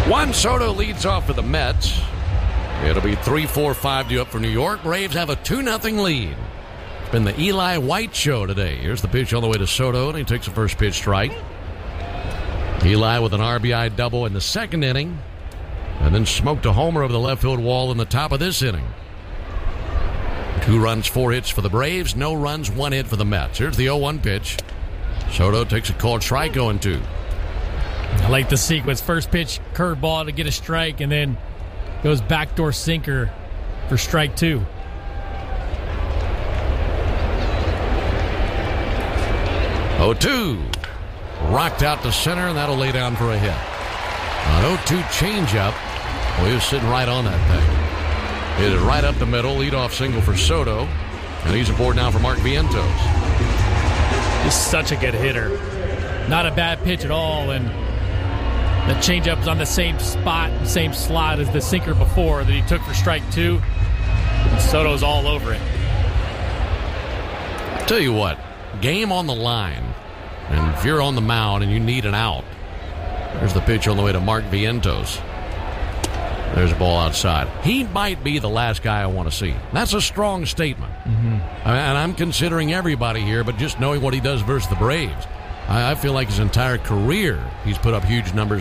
Juan Soto leads off for the Mets. It'll be 3-4-5 due up for New York. Braves have a 2-0 lead. It's been the Eli White show today. Here's the pitch on the way to Soto, and he takes a first pitch strike. Eli with an RBI double in the second inning, and then smoked a homer over the left field wall in the top of this inning. 2 runs, 4 hits for the Braves. No runs, 1 hit for the Mets. Here's the 0-1 pitch. Soto takes a called strike, 0-2. I like the sequence. First pitch, curveball to get a strike, and then goes backdoor sinker for strike 2. Oh, 2. Rocked out to center, and that'll lay down for a hit. An 0-2 changeup. Well, he was sitting right on that thing. Hit it right up the middle. Leadoff single for Soto. And he's aboard now for Mark Vientos. He's such a good hitter. Not a bad pitch at all, and the changeup is on the same spot, same slot as the sinker before that he took for strike 2. Soto's all over it. I'll tell you what, game on the line, and if you're on the mound and you need an out, there's the pitch on the way to Mark Vientos. There's a ball outside. He might be the last guy I want to see. That's a strong statement. And I'm considering everybody here, but just knowing what he does versus the Braves, I feel like his entire career he's put up huge numbers